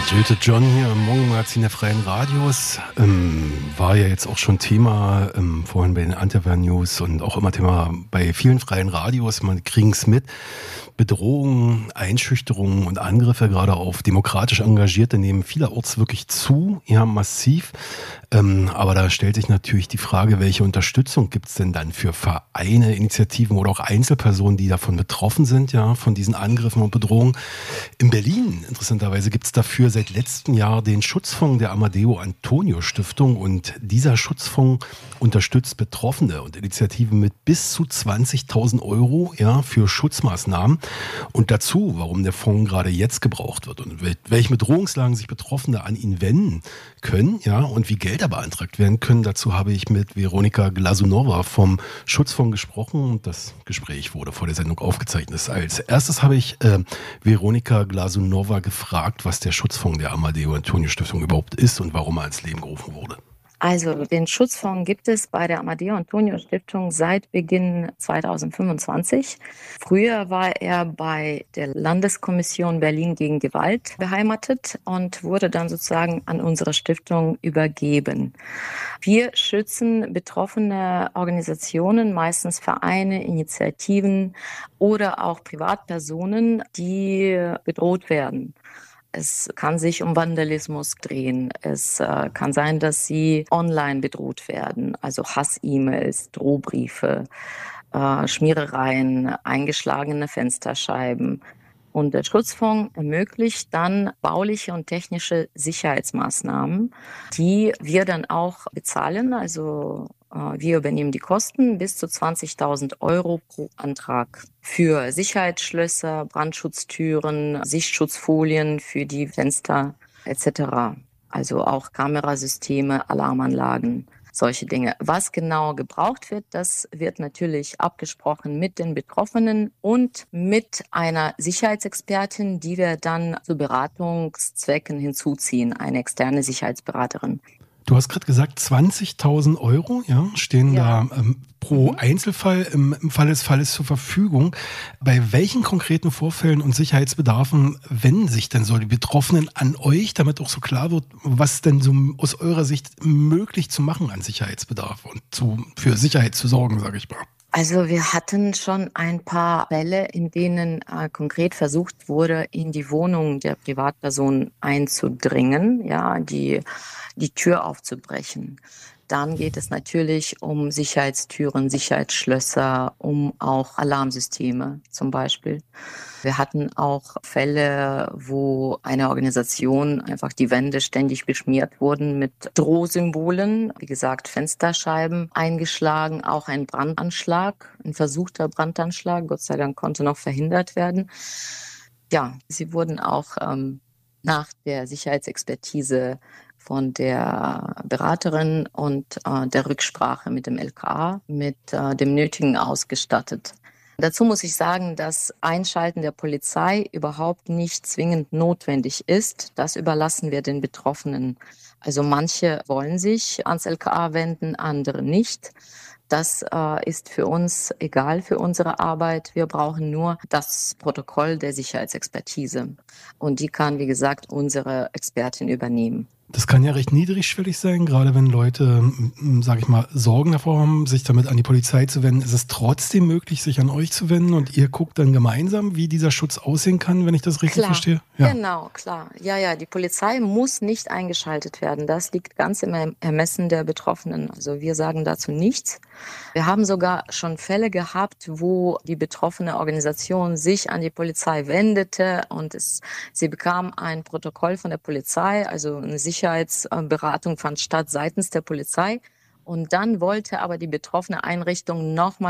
Jilted John hier im Morgenmagazin der Freien Radios. War ja jetzt auch schon Thema vorhin bei den Antwerpen News und auch immer Thema bei vielen freien Radios. Man kriegen es mit. Bedrohungen, Einschüchterungen und Angriffe gerade auf demokratisch Engagierte nehmen vielerorts wirklich zu, ja, massiv. Aber da stellt sich natürlich die Frage, welche Unterstützung gibt es denn dann für Vereine, Initiativen oder auch Einzelpersonen, die davon betroffen sind, ja, von diesen Angriffen und Bedrohungen. In Berlin, interessanterweise, gibt es dafür seit letztem Jahr den Schutzfonds der Amadeo Antonio Stiftung, und dieser Schutzfonds unterstützt Betroffene und Initiativen mit bis zu 20.000 Euro, ja, für Schutzmaßnahmen. Und dazu, warum der Fonds gerade jetzt gebraucht wird und welche Bedrohungslagen sich Betroffene an ihn wenden können, ja, und wie Gelder beantragt werden können. Dazu habe ich mit Veronika Glasunowa vom Schutzfonds gesprochen, und das Gespräch wurde vor der Sendung aufgezeichnet. Als erstes habe ich Veronika Glasunowa gefragt, was der Schutzfonds der Amadeo Antonio Stiftung überhaupt ist und warum er ins Leben gerufen wurde. Also den Schutzfonds gibt es bei der Amadeo Antonio Stiftung seit Beginn 2025. Früher war er bei der Landeskommission Berlin gegen Gewalt beheimatet und wurde dann sozusagen an unsere Stiftung übergeben. Wir schützen betroffene Organisationen, meistens Vereine, Initiativen oder auch Privatpersonen, die bedroht werden. Es kann sich um Vandalismus drehen. Es kann sein, dass sie online bedroht werden, also Hass-E-Mails, Drohbriefe, Schmierereien, eingeschlagene Fensterscheiben. Und der Schutzfonds ermöglicht dann bauliche und technische Sicherheitsmaßnahmen, die wir dann auch bezahlen. Also wir übernehmen die Kosten bis zu 20.000 Euro pro Antrag für Sicherheitsschlösser, Brandschutztüren, Sichtschutzfolien für die Fenster etc. Also auch Kamerasysteme, Alarmanlagen, solche Dinge. Was genau gebraucht wird, das wird natürlich abgesprochen mit den Betroffenen und mit einer Sicherheitsexpertin, die wir dann zu Beratungszwecken hinzuziehen, eine externe Sicherheitsberaterin. Du hast gerade gesagt, 20.000 Euro, ja, stehen da pro Einzelfall im Fall des Falles zur Verfügung. Bei welchen konkreten Vorfällen und Sicherheitsbedarfen wenden sich denn so die Betroffenen an euch, damit auch so klar wird, was denn so aus eurer Sicht möglich zu machen an Sicherheitsbedarf und für Sicherheit zu sorgen, sage ich mal? Also wir hatten schon ein paar Fälle, in denen konkret versucht wurde, in die Wohnung der Privatperson einzudringen, ja, die Tür aufzubrechen. Dann geht es natürlich um Sicherheitstüren, Sicherheitsschlösser, um auch Alarmsysteme zum Beispiel. Wir hatten auch Fälle, wo eine Organisation einfach die Wände ständig beschmiert wurden mit Drohsymbolen. Wie gesagt, Fensterscheiben eingeschlagen, auch ein Brandanschlag, ein versuchter Brandanschlag. Gott sei Dank konnte noch verhindert werden. Ja, sie wurden auch nach der Sicherheitsexpertise von der Beraterin und der Rücksprache mit dem LKA mit dem Nötigen ausgestattet. Dazu muss ich sagen, dass Einschalten der Polizei überhaupt nicht zwingend notwendig ist. Das überlassen wir den Betroffenen. Also manche wollen sich ans LKA wenden, andere nicht. Das ist für uns egal für unsere Arbeit. Wir brauchen nur das Protokoll der Sicherheitsexpertise. Und die kann, wie gesagt, unsere Expertin übernehmen. Das kann ja recht niedrigschwellig sein, gerade wenn Leute, sage ich mal, Sorgen davor haben, sich damit an die Polizei zu wenden. Ist es trotzdem möglich, sich an euch zu wenden, und ihr guckt dann gemeinsam, wie dieser Schutz aussehen kann, wenn ich das richtig verstehe? Ja. Genau, klar. Ja, die Polizei muss nicht eingeschaltet werden. Das liegt ganz im Ermessen der Betroffenen. Also wir sagen dazu nichts. Wir haben sogar schon Fälle gehabt, wo die betroffene Organisation sich an die Polizei wendete und sie bekam ein Protokoll von der Polizei, also eine Sicherheitsberatung fand statt seitens der Polizei. Und dann wollte aber die betroffene Einrichtung nochmal